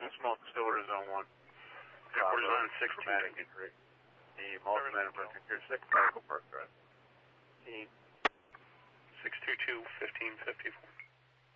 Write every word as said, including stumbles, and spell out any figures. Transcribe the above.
Smoke still is zone one. Airport is on six traumatic injury. The multi-man emergency here, six medical park drive. six two two, fifteen fifty-four.